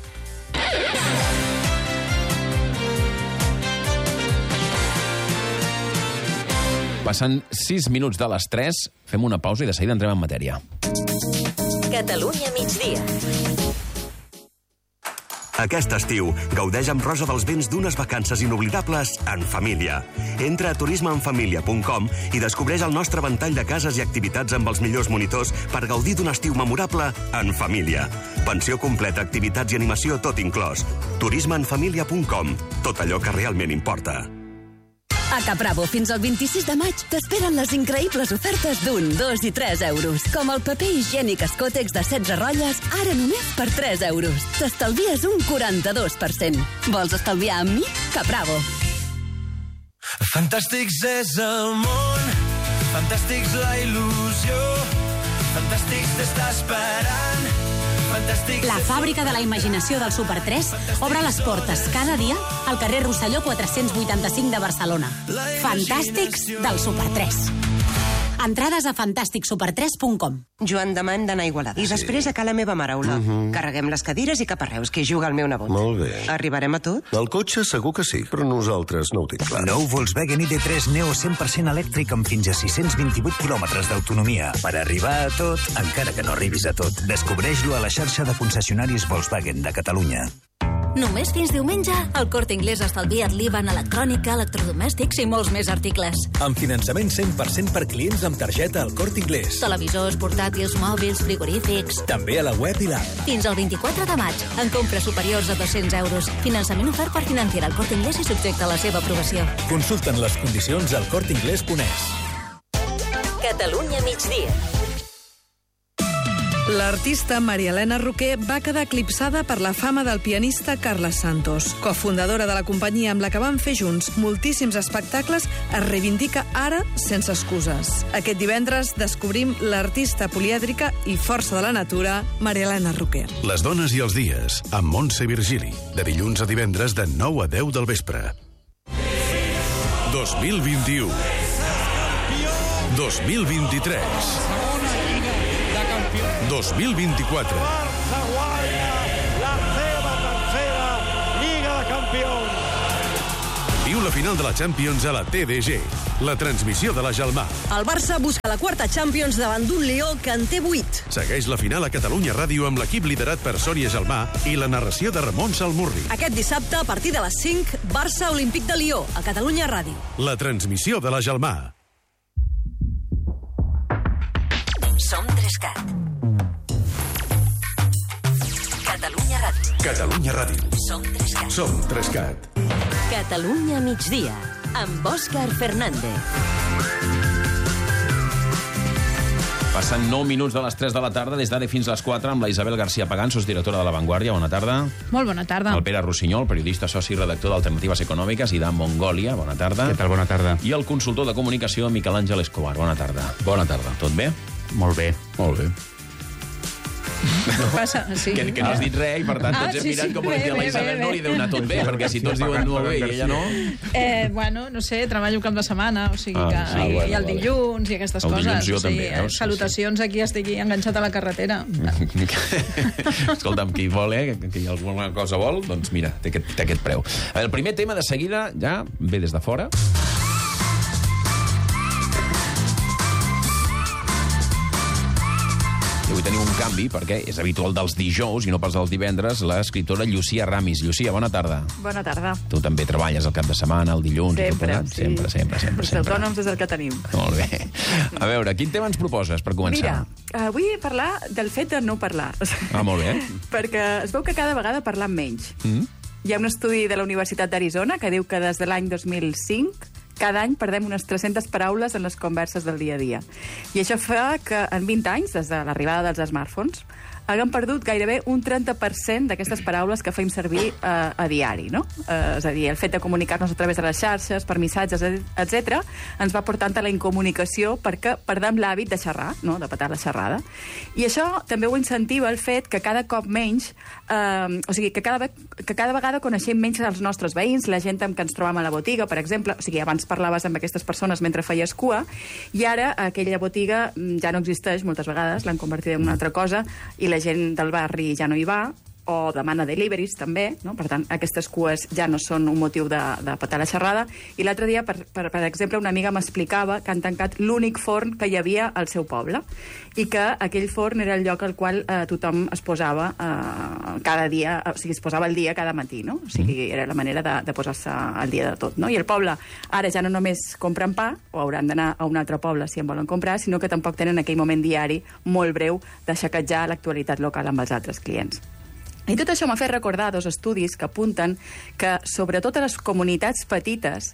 Speaker 5: Passant sis minuts de les tres, fem una pausa i de seguida entrem en matèria.
Speaker 20: Catalunya migdia.
Speaker 32: Aquest estiu, gaudeix amb Rosa dels Vents d'unes vacances inoblidables en família. Entra a turisme en família punt com i descobreix el nostre ventall de cases i activitats amb els millors monitors per gaudir d'un estiu memorable en família. Pensió completa, activitats i animació tot inclòs. turisme en família punt com. Tot allò que realment importa.
Speaker 2: A Capravo, fins al vint-i-sis de maig, t'esperen les increïbles ofertes d'un, dos i tres euros. Com el paper higiènic Escòtex de setze rotlles, ara només per tres euros. T'estalvies un quaranta-dos per cent. Vols estalviar amb mi? Capravo.
Speaker 3: Fantàstics és el món, fantàstics la il·lusió, fantàstics t'està esperant.
Speaker 10: La fàbrica de la imaginació del Super tres obre les portes cada dia al carrer Rosselló quatre-cents vuitanta-cinc de Barcelona. Fantàstics del Super tres. Entrades a fantàstic super tres punt com.
Speaker 13: Joan, demà hem d'anar a Igualada. I després a Ca la meva maraula.
Speaker 15: Mhm.
Speaker 13: Carreguem les cadires i cap a Reus, que hi juga el meu nebot.
Speaker 15: Molt bé.
Speaker 13: Arribarem a tot?
Speaker 15: El cotxe segur que sí, però nosaltres no ho tinc clar.
Speaker 16: Nou Volkswagen I D tres Neo cent per cent elèctric amb fins a sis-cents vint-i-vuit quilòmetres d'autonomia. Per arribar a tot, encara que no arribis a tot. Descobreix-lo a la xarxa de concessionaris Volkswagen de Catalunya.
Speaker 10: Només fins diumenge, el Corte Inglés estalvia't l'I V A en electrònica, electrodomèstics i molts més articles.
Speaker 16: Amb finançament cent per cent per clients amb targeta al Corte Inglés.
Speaker 10: Televisors, portàtils, mòbils, frigorífics...
Speaker 16: També a la web i l'app.
Speaker 10: Fins al vint-i-quatre de maig, en compres superiors a dos-cents euros. Finançament ofert per Financiera al Corte Inglés i subjecte a la seva aprovació.
Speaker 16: Consulten les condicions al corteinglés punt es.
Speaker 10: Catalunya migdia.
Speaker 17: L'artista Maria Elena Roquer va quedar eclipsada per la fama del pianista Carles Santos. Cofundadora de la companyia amb la que van fer junts moltíssims espectacles, es reivindica ara sense excuses. Aquest divendres descobrim l'artista polièdrica i força de la natura, Maria Elena Roquer.
Speaker 18: Les dones i els dies, amb Montse Virgili, de dilluns a divendres de nou a deu del vespre. dos mil vint-i-u. dos mil vint-i-tres. dos mil vint-i-quatre.
Speaker 19: Barça guanya la seva tercera Lliga de Campions.
Speaker 18: Viu la final de la Champions a la T D G, la transmissió de la Gelmà.
Speaker 22: El Barça busca la quarta Champions davant d'un Lió que en té vuit.
Speaker 18: Segueix la final a Catalunya Ràdio amb l'equip liderat per Sònia Gelmà i la narració de Ramon Salmurri.
Speaker 22: Aquest dissabte, a partir de les cinc, Barça Olímpic de Lió, a Catalunya Ràdio.
Speaker 18: La transmissió de la Gelmà.
Speaker 10: Som Trescat. Catalunya Ràdio.
Speaker 18: Catalunya Ràdio.
Speaker 10: Som Trescat.
Speaker 18: Som Trescat.
Speaker 10: Catalunya migdia, amb Òscar Fernández.
Speaker 5: Passant nou minuts de les tres de la tarda, des d'ara fins a les quatre, amb la Isabel García Pagán, sosdirectora de La Vanguardia. Bona tarda.
Speaker 23: Molt bona tarda.
Speaker 5: El Pere Rossinyol, periodista, soci i redactor d'Alternatives Econòmiques, i de Mongolia. Bona tarda.
Speaker 24: Què tal? Bona tarda.
Speaker 5: I el consultor de comunicació, Miquel Àngel Escobar. Bona tarda.
Speaker 24: Bona tarda.
Speaker 5: Tot bé?
Speaker 24: Molt bé.
Speaker 5: Molt bé.
Speaker 23: Què passa? Sí.
Speaker 5: Que, que no has dit res i, per tant,
Speaker 23: Ah,
Speaker 5: tots hem
Speaker 23: sí,
Speaker 5: mirat
Speaker 23: sí,
Speaker 5: com
Speaker 23: bé,
Speaker 5: li diu a la
Speaker 23: bé,
Speaker 5: Isabel,
Speaker 23: bé,
Speaker 5: no li deu anar tot bé, perquè si tots diuen molt bé i ella no...
Speaker 23: Eh, bueno, no sé, treballo cap de setmana, o sigui
Speaker 5: Ah,
Speaker 23: que...
Speaker 5: sí,
Speaker 23: i,
Speaker 5: bueno,
Speaker 23: I el
Speaker 5: bueno.
Speaker 23: dilluns i aquestes
Speaker 5: El
Speaker 23: coses.
Speaker 5: dilluns jo
Speaker 23: o sigui,
Speaker 5: també,
Speaker 23: eh,
Speaker 5: veus?
Speaker 23: salutacions, aquí estic enganxat a la carretera.
Speaker 5: Escolta'm, qui vol, eh, que, que alguna cosa vol, doncs mira, té aquest, té aquest preu. A veure, el primer tema de seguida ja ve des de fora. I avui tenim un canvi, perquè és habitual dels dijous i no pas dels divendres, l'escriptora Llucia Ramis. Llucia, bona tarda.
Speaker 33: Bona tarda.
Speaker 5: Tu també treballes el cap de setmana, el dilluns... i tot
Speaker 33: Sempre,
Speaker 5: plegat?
Speaker 33: sí.
Speaker 5: Sempre, sempre, sempre.
Speaker 33: Els
Speaker 5: sempre.
Speaker 33: autònoms és el que tenim.
Speaker 5: Molt bé. A veure, quin tema ens proposes per començar?
Speaker 33: Mira, uh, vull parlar del fet de no parlar.
Speaker 5: Ah, molt bé.
Speaker 33: Perquè es veu que cada vegada parlam menys.
Speaker 5: Mm?
Speaker 33: Hi ha un estudi de la Universitat d'Arizona que diu que des de l'any dos mil cinc cada any perdem unes tres-centes paraules en les converses del dia a dia. I això fa que en vint anys, des de l'arribada dels smartphones, haguem perdut gairebé un trenta per cent d'aquestes paraules que fem servir eh, a diari, no? Eh, és a dir, el fet de comunicar-nos a través de les xarxes, per missatges, etcètera, ens va portant a la incomunicació perquè perdem l'hàbit de xerrar, no? De petar la xerrada. I això també ho incentiva el fet que cada cop menys, eh, o sigui, que cada, que cada vegada coneixem menys els nostres veïns, la gent amb què ens trobam a la botiga, per exemple, o sigui, abans parlaves amb aquestes persones mentre feies cua, i ara aquella botiga ja no existeix moltes vegades, l'han convertit en una altra cosa, i la la gent del barri ja no hi va, o demana deliveries també, no? Per tant, aquestes cues ja no són un motiu de, de petar la xerrada. I l'altre dia, per, per, per exemple, una amiga m'explicava que han tancat l'únic forn que hi havia al seu poble i que aquell forn era el lloc al qual eh, tothom es posava eh, cada dia, o sigui, es posava el dia cada matí, no? O sigui, era la manera de, de posar-se al dia de tot, no? I el poble ara ja no només compren pa, o hauran d'anar a un altre poble si en volen comprar, sinó que tampoc tenen aquell moment diari molt breu de xaquejar l'actualitat local amb els altres clients. I tot això m'ha fet recordar dos estudis que apunten que, sobretot a les comunitats petites,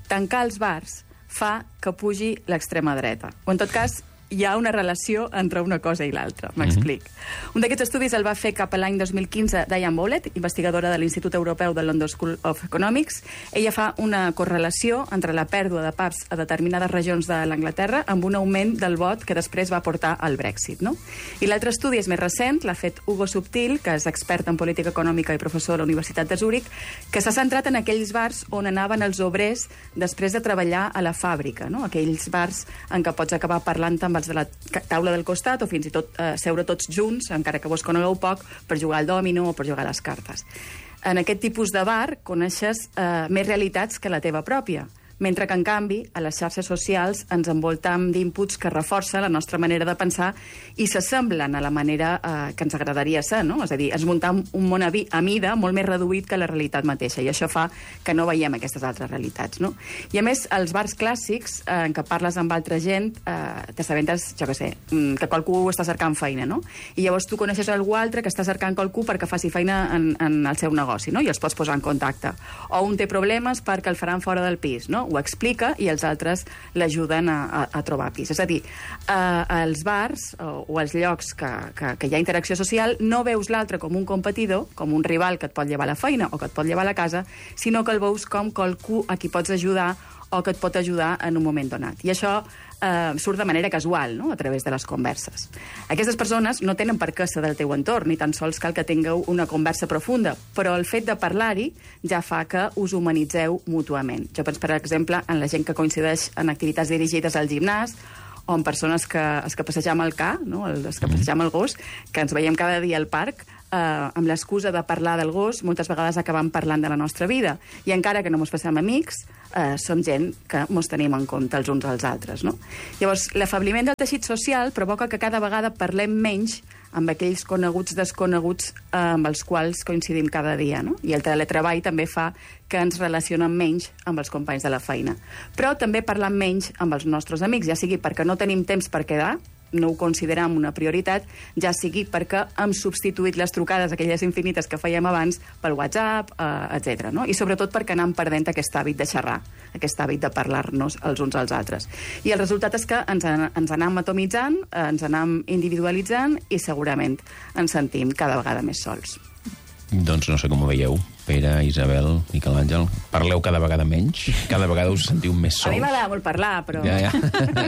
Speaker 33: tancar els bars fa que pugi l'extrema dreta. O, en tot cas, hi ha una relació entre una cosa i l'altra. M'explic. Mm-hmm. Un d'aquests estudis el va fer cap a l'any dos mil quinze Diane Bowlett, investigadora de l'Institut Europeu del London School of Economics. Ella fa una correlació entre la pèrdua de pubs a determinades regions de l'Anglaterra amb un augment del vot que després va portar al Brexit. No? I l'altre estudi és més recent, l'ha fet Hugo Subtil, que és expert en política econòmica i professor a la Universitat de Zúrich, que s'ha centrat en aquells bars on anaven els obrers després de treballar a la fàbrica, no? Aquells bars en què pots acabar parlant amb de la taula del costat o fins i tot eh, seure tots junts, encara que vos conegueu poc, per jugar al dòmino o per jugar a les cartes. En aquest tipus de bar coneixes eh, més realitats que la teva pròpia, mentre que, en canvi, a les xarxes socials ens envoltam d'inputs que reforcen la nostra manera de pensar i s'assemblen a la manera eh, que ens agradaria ser, no? És a dir, ens muntam un món a, vi, a mida molt més reduït que la realitat mateixa, i això fa que no veiem aquestes altres realitats, no? I, a més, els bars clàssics, eh, en què parles amb altra gent, eh, t'assabentes, jo què sé, que qualcú està cercant feina, no? I llavors tu coneixes algú altre que està cercant qualcú perquè faci feina en, en el seu negoci, no? I els pots posar en contacte. O un té problemes perquè el faran fora del pis, no? Ho explica i els altres l'ajuden a, a, a trobar pis. És a dir, eh, els bars o, o els llocs que, que, que hi ha interacció social no veus l'altre com un competidor, com un rival que et pot llevar a la feina o que et pot llevar a la casa, sinó que el veus com qualcú a qui pots ajudar o que et pot ajudar en un moment donat. I això eh, surt de manera casual, no?, a través de les converses. Aquestes persones no tenen per què ser del teu entorn, ni tan sols cal que tingueu una conversa profunda, però el fet de parlar-hi ja fa que us humanitzeu mútuament. Jo penso, per exemple, en la gent que coincideix en activitats dirigides al gimnàs, o en persones que, els que passegem el ca, no?, els que passegem el gos, que ens veiem cada dia al parc, eh, amb l'excusa de parlar del gos, moltes vegades acabem parlant de la nostra vida. I encara que no mos passem amics, eh, som gent que mos tenim en compte els uns als altres, no? Llavors, l'afabliment del teixit social provoca que cada vegada parlem menys amb aquells coneguts desconeguts eh, amb els quals coincidim cada dia, no? I el teletreball també fa que ens relacionem menys amb els companys de la feina. Però també parlam menys amb els nostres amics, ja sigui perquè no tenim temps per quedar, no ho considerem una prioritat, ja sigui perquè hem substituït les trucades, aquelles infinites que fèiem abans, pel WhatsApp, eh, etcètera. No? I sobretot perquè anem perdent aquest hàbit de xerrar, aquest hàbit de parlar-nos els uns als altres. I el resultat és que ens, ens anem atomitzant, eh, ens anem individualitzant i segurament ens sentim cada vegada més sols.
Speaker 5: Doncs no sé com ho veieu, Pere, Isabel, Miquel Àngel. Parleu cada vegada menys? Cada vegada us sentiu més sols?
Speaker 33: A mi m'agrada molt parlar, però...
Speaker 5: Ja, ja.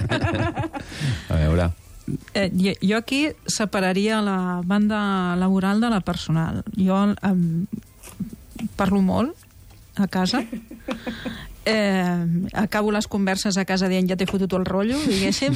Speaker 5: A veure...
Speaker 23: Eh, jo aquí separaria la banda laboral de la personal. Jo eh, parlo molt a casa, eh, acabo les converses a casa dient ja t'he fotut el rotllo, diguéssim.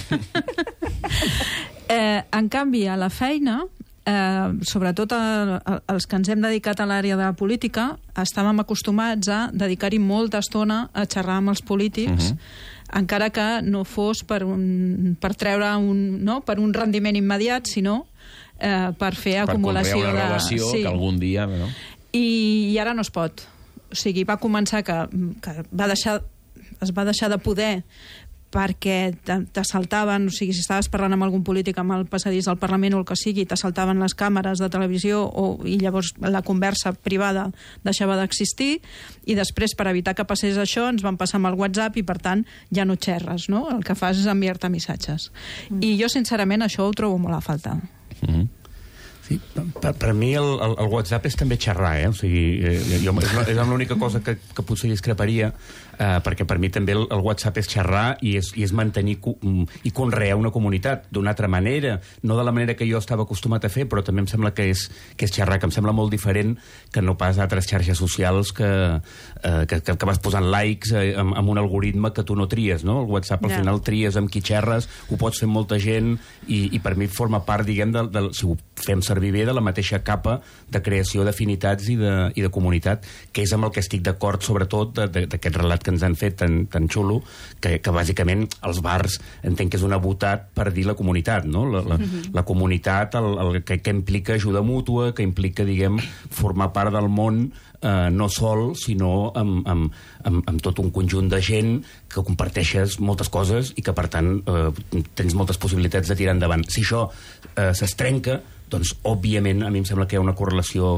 Speaker 23: eh, en canvi, a la feina, eh, sobretot a, a, els que ens hem dedicat a l'àrea de la política, estàvem acostumats a dedicar-hi molta estona a xerrar amb els polítics, uh-huh. encara que no fos per, un, per treure un, no? per un rendiment immediat, sinó eh, per fer acumulació
Speaker 5: per
Speaker 23: de...
Speaker 5: una relació
Speaker 23: sí.
Speaker 5: que algun dia... No?
Speaker 23: I, I ara no es pot. O sigui, va començar que, que va deixar, es va deixar de poder perquè t'assaltaven, o sigui, si estaves parlant amb algun polític amb el passadís del Parlament o el que sigui, t'assaltaven les càmeres de televisió o, i llavors la conversa privada deixava d'existir, i després, per evitar que passés això, ens van passar amb el WhatsApp i, per tant, ja no xerres, no? El que fas és enviar-te missatges. Mm. I jo, sincerament, això ho trobo molt a falta.
Speaker 5: Mm-hmm.
Speaker 1: Sí, per, per mi el, el, el WhatsApp és també xerrar, eh? O sigui, eh, jo, és, és l'única cosa que, que potser discreparia, eh, perquè per mi també el, el WhatsApp és xerrar i és, i és mantenir cu, i conrear una comunitat d'una altra manera, no de la manera que jo estava acostumat a fer, però també em sembla que és, que és xerrar, que em sembla molt diferent que no pas altres xarxes socials que, eh, que, que, que vas posant likes eh, amb, amb un algoritme que tu no tries, no? El WhatsApp al
Speaker 23: no.
Speaker 1: final tries amb qui xerres, ho pots fer amb molta gent i, i per mi forma part, diguem, del, del, si ho fem servir bé, de la mateixa capa de creació d'afinitats i, de, i de comunitat, que és amb el que estic d'acord, sobretot, d'aquest relat que ens han fet tan, tan xulo, que, que bàsicament els bars entenc que és una botat per dir la comunitat, no? La, la, mm-hmm. la comunitat, el, el que, que implica ajuda mútua, que implica, diguem, formar part del món, eh, no sol, sinó amb, amb, amb, amb tot un conjunt de gent que comparteixes moltes coses i que, per tant, eh, tens moltes possibilitats de tirar endavant. Si això eh, s'estrenca, doncs, òbviament, a mi em sembla que hi ha una correlació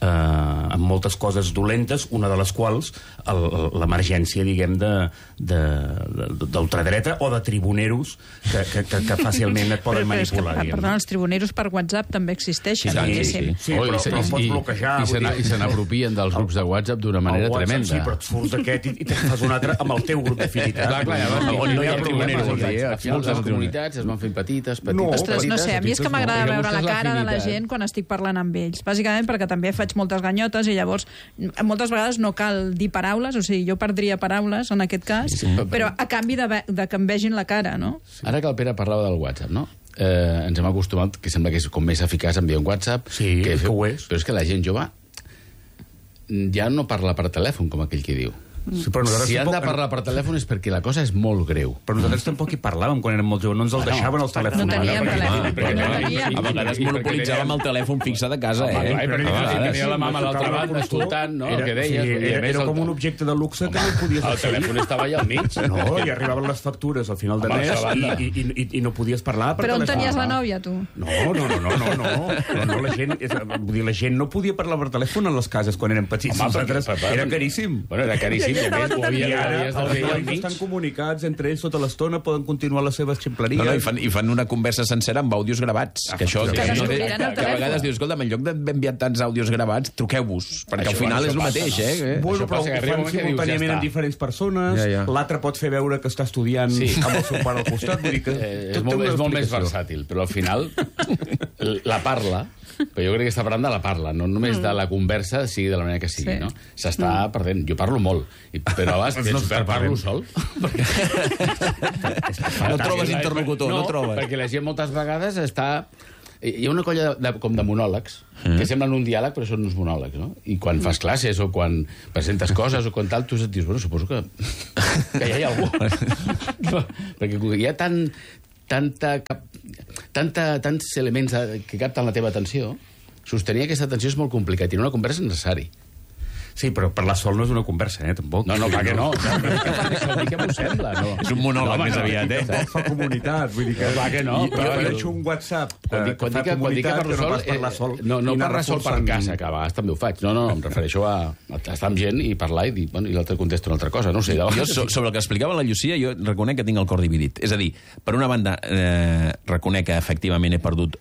Speaker 1: eh, amb moltes coses dolentes, una de les quals l'emergència, diguem, d'ultradreta o de tribuneros que, que, que, que fàcilment et poden manipular.
Speaker 23: Que, perdona, els tribuneros per WhatsApp també existeixen.
Speaker 1: Sí, sí, sí, sí, però, però em pots bloquejar.
Speaker 4: I se n'apropien dels grups de WhatsApp d'una manera tremenda.
Speaker 1: Sí, però et surts d'aquest i te'n fas un altre amb el teu grup d'afinitat.
Speaker 4: Clar, clar, on no hi ha tribuneros. Les comunitats es van fent petites, petites,
Speaker 23: Ostres, no sé, a mi és que m'agrada veure la cara de la gent quan estic parlant amb ells. Bàsicament perquè també faig moltes ganyotes i llavors moltes vegades no cal dir paraules, o sigui, jo perdria paraules en aquest cas, sí, sí, però a canvi de, de que em vegin la cara, no?
Speaker 4: Ara que el Pere parlava del WhatsApp, no? Eh, ens hem acostumat, que sembla que és com més eficaç enviar un WhatsApp.
Speaker 1: Sí,
Speaker 4: que,
Speaker 1: que ho és.
Speaker 4: Però és que la gent jove ja no parla per telèfon, com aquell que diu.
Speaker 1: Sí,
Speaker 4: si han de parlar per telèfon és perquè la cosa és molt greu.
Speaker 1: Però nosaltres tampoc hi parlàvem quan érem molt joves, no ens el deixaven els telèfons.
Speaker 23: No teníem telèfon.
Speaker 5: A vegades monopolitzàvem el telèfon fixe de casa, eh?
Speaker 4: Tenia la mama a l'altra banda escoltant, no? El que deies.
Speaker 1: Era com un objecte de luxe que no podies
Speaker 4: accedir. El telèfon estava allà al mig.
Speaker 1: No, i arribaven les factures al final de mes i no podies parlar per telèfon.
Speaker 23: Però on tenies la nòvia, tu?
Speaker 1: No, no, no, no, no. La gent, vull dir, la gent no podia parlar per telèfon a les cases quan érem petits. Era caríssim.
Speaker 4: Bueno, era caríssim.
Speaker 1: I ara els veïns estan comunicats entre ells tota l'estona, poden continuar les seves ximpleries.
Speaker 5: No, no, i, fan, i fan una conversa sencera amb àudios gravats. Ah, que això, que, que, que, que a vegades dius, escolta, en lloc d'enviar tants àudios gravats, truqueu-vos, perquè això, al final és el mateix, eh? eh?
Speaker 1: Bueno, però ho fan simultàniament ja amb diferents persones, ja, ja. L'altre pot fer veure que està estudiant sí. amb el seu pare al costat, vull dir que...
Speaker 4: Eh, és molt, és molt més versàtil, però al final la parla... Però jo crec que està parlant de la parla, no només mm. de la conversa, sigui de la manera que sigui, sí. no? S'està mm. perdent. Jo parlo molt, però a vegades no per parlo sol.
Speaker 5: No trobes interlocutor, no, no trobes.
Speaker 4: Perquè la gent moltes vegades està... Hi ha una colla de, de, com de monòlegs, mm. que semblen un diàleg, però són uns monòlegs, no? I quan fas classes o quan presentes coses o quan tal, tu et dius, bueno, suposo que, que ja hi ha algú. No, perquè hi ha tant... Tanta, tanta, tants elements que capten la teva atenció, sostenir aquesta atenció és molt complicat i en una conversa és necessari.
Speaker 1: Sí, però parlar sol no és una conversa, eh, tampoc.
Speaker 4: No, no, clar que no. Vol dir que m'ho sembla, no.
Speaker 5: És un monòleg més aviat, eh?
Speaker 1: Tampoc fa comunitat, vull dir que...
Speaker 4: Clar que no.
Speaker 1: Jo veig un WhatsApp
Speaker 4: que fa comunitat, que no pas parlar sol. No, no parlar sol per casa, que a vegades també ho faig. No, no, em refereixo a estar amb gent i parlar i dir, bueno, i l'altre contesta una altra cosa, no sé.
Speaker 5: Jo, sobre el que explicava la Llucia, jo reconec que tinc el cor dividit. És a dir, per una banda, eh, reconec que efectivament he perdut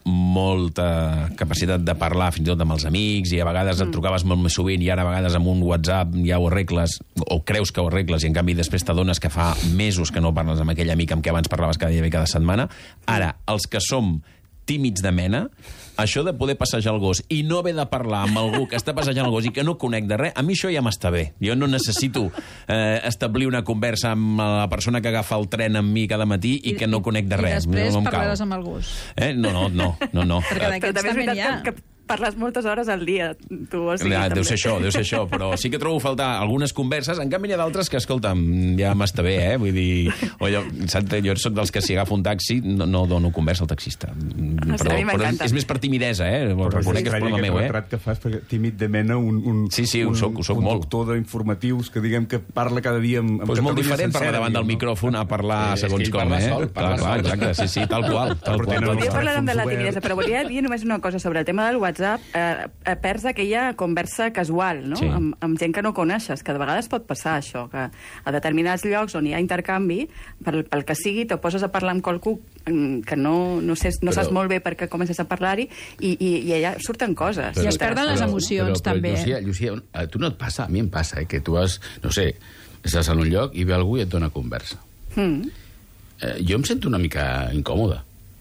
Speaker 5: molta capacitat de parlar fins i tot amb els amics i a vegades et trucaves molt més sovint i ara a vegades amb un WhatsApp ja ho arregles, o creus que ho arregles, i en canvi després t'adones que fa mesos que no parles amb aquell amic amb què abans parlaves cada dia i cada setmana. Ara, els que som tímids de mena, això de poder passejar el gos i no haver de parlar amb algú que està passejant el gos i que no conec de res, a mi això ja m'està bé. Jo no necessito eh, establir una conversa amb la persona que agafa el tren amb mi cada matí i, I que no conec de res.
Speaker 23: I després
Speaker 5: no, no
Speaker 23: parlaràs amb el gos.
Speaker 5: Eh? No, no, no. no, no.
Speaker 23: Perquè d'aquests també n'hi ha.
Speaker 33: Que parles moltes hores al dia, tu. O sigui,
Speaker 5: ja, deu
Speaker 33: també.
Speaker 5: ser això, deu ser això, però sí que trobo a faltar algunes converses, en canvi n'hi ha d'altres que, escolta'm, ja m'està bé, eh? Vull dir, o jo, saps, jo soc dels que si agafo un taxi no, no dono conversa al taxista. Però, però és més per timidesa, eh? Reconec que és problema meu, eh?
Speaker 1: El retrat que fas, perquè tímid de mena, un, un,
Speaker 5: sí, sí, ho soc, ho soc
Speaker 1: un
Speaker 5: molt.
Speaker 1: conductor d'informatius que diguem que parla cada dia amb, amb
Speaker 5: pues
Speaker 1: Catalunya
Speaker 5: molt diferent
Speaker 1: sencera,
Speaker 5: parlar davant del micròfon a parlar eh, segons com, eh?
Speaker 4: Sol,
Speaker 5: clar, clar, exacte, sí, sí, tal qual. Tal qual.
Speaker 33: Volia parlar de la timidesa, però volia dir només una cosa sobre el tema del WhatsApp. Eh, perds aquella conversa casual, no?
Speaker 5: Sí.
Speaker 33: Amb, amb gent que no coneixes, que de vegades pot passar això, que a determinats llocs on hi ha intercanvi, pel, pel que sigui, te poses a parlar amb qualcú que no, no, sé, no però, saps molt bé per què comences a parlar-hi i, i, i allà surten coses.
Speaker 23: Però, I es perden les emocions, però, però, també.
Speaker 4: Llucia, Llucia, a tu no et passa? A mi em passa, eh, que tu has, no sé, estàs en un lloc i ve algú i et dona conversa. Mm. Eh, jo em sento una mica incòmode.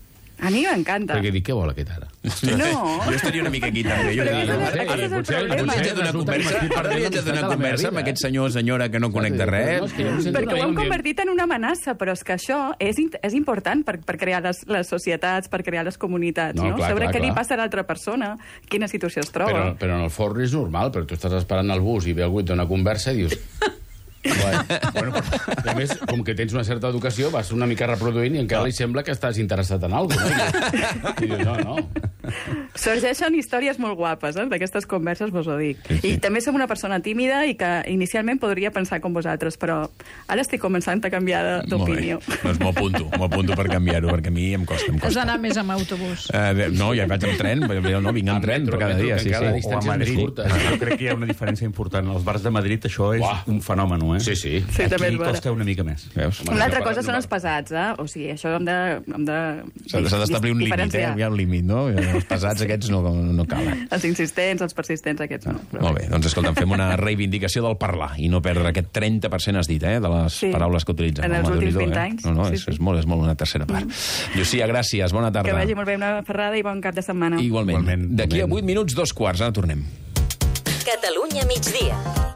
Speaker 33: A mi m'encanta.
Speaker 4: Perquè dic, què vol aquest ara?
Speaker 33: No.
Speaker 5: Jo estaria una mica aquí també. Jo diria, ara li haig de donar conversa, ara li haig de donar conversa amb aquest senyor o senyora que no conec de res.
Speaker 33: Perquè ho hem convertit en una amenaça, però és que això és, és important per, per crear les, les societats, per crear les comunitats, no? no? Clar, Saber clar, què clar. li passa a l'altra persona, quina situació es troba.
Speaker 4: Però, però en el fons és normal, però tu estàs esperant el bus i ve algú i et dona conversa i dius... Bueno, bueno, a més, com que tens una certa educació, vas una mica reproduint i encara li sembla que estàs interessat en alguna cosa. No? I dius, no, no.
Speaker 33: Sorgeixen històries molt guapes, eh? D'aquestes converses, vos ho dic. Sí, sí. I també som una persona tímida i que inicialment podria pensar com vosaltres, però ara estic començant a canviar d'opinió.
Speaker 5: Doncs m'ho apunto, m'ho apunto per canviar-ho, perquè a mi em costa. Em costa.
Speaker 23: Has d'anar més amb autobús.
Speaker 5: Uh, no, ja vaig amb tren, no, vinc amb tren per cada dia. Sí, sí.
Speaker 1: O a Madrid. Jo crec que hi ha una diferència important. Als bars de Madrid això és
Speaker 4: Uah.
Speaker 1: un fenòmen, eh?
Speaker 4: Sí, sí.
Speaker 33: Sí, també
Speaker 1: Aquí
Speaker 33: és
Speaker 1: costa una mica més.
Speaker 5: Veus?
Speaker 33: Una altra cosa són els pesats, eh? O sigui, això hem de... Hem de
Speaker 5: S'ha d'establir un límit, eh? Hi ha un límit, no? Els pesats aquests no, no calen.
Speaker 33: Els insistents, els persistents, aquests no.
Speaker 5: Però molt bé, doncs escolta'm, fem una reivindicació del parlar i no perdre aquest trenta per cent, has dit, eh? De les
Speaker 33: sí.
Speaker 5: paraules que utilitzen.
Speaker 33: En els
Speaker 5: Home,
Speaker 33: últims vint
Speaker 5: eh?
Speaker 33: anys.
Speaker 5: No, no,
Speaker 33: sí,
Speaker 5: és,
Speaker 33: sí.
Speaker 5: és, molt, és molt una tercera part. Mm. Llucia, gràcies, bona tarda.
Speaker 33: Que vagi molt bé una ferrada i bon cap de setmana.
Speaker 5: Igualment.
Speaker 1: Igualment.
Speaker 5: D'aquí a vuit minuts, dos quarts, ara tornem.
Speaker 2: Catalunya migdia.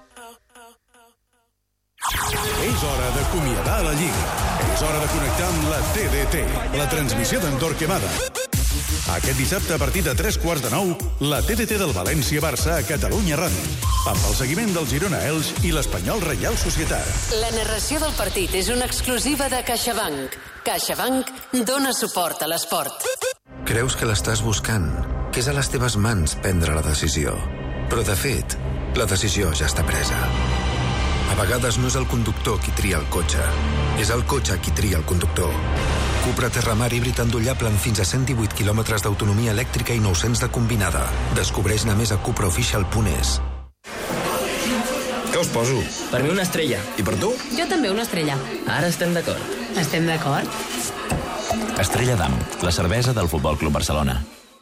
Speaker 18: És hora d'acomiadar la Lliga. És hora de connectar amb la T D T, la transmissió d'Endorquemada. Aquest dissabte, a partir de tres quarts de nou, la T D T del València-Barça a Catalunya Ràdio, amb el seguiment del Girona-Elx i l'Espanyol Reial Societat.
Speaker 2: La narració del partit és una exclusiva de CaixaBank. CaixaBank dona suport a l'esport.
Speaker 6: Creus que l'estàs buscant, que és a les teves mans prendre la decisió. Però, de fet, la decisió ja està presa. A vegades no és el conductor qui tria el cotxe, és el cotxe qui tria el conductor. Cupra Terramar híbrid endollable amb fins a cent divuit quilòmetres d'autonomia elèctrica i nou-cents de combinada. Descobreix-ne més a cupraofficial punt es.
Speaker 7: Què us poso?
Speaker 8: Per mi una estrella.
Speaker 7: I per tu?
Speaker 8: Jo també una estrella. Ara estem d'acord.
Speaker 10: Estem d'acord?
Speaker 8: Estrella d'Am, la cervesa del Futbol Club Barcelona.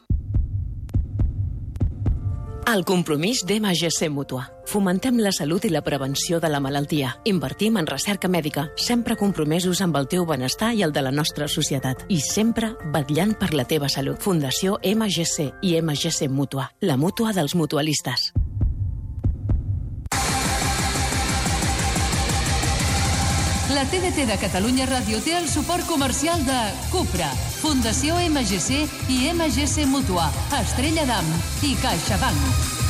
Speaker 9: El compromís d'M G C Mútua. Fomentem la salut i la prevenció de la malaltia. Invertim en recerca mèdica, sempre compromesos amb el teu benestar i el de la nostra societat. I sempre vetllant per la teva salut. Fundació M G C i M G C Mútua. La mútua dels mutualistes.
Speaker 11: La T D T de Catalunya Ràdio té el suport comercial de Cupra, Fundació M G C i M G C Mútua, Estrella d'Am i CaixaBank.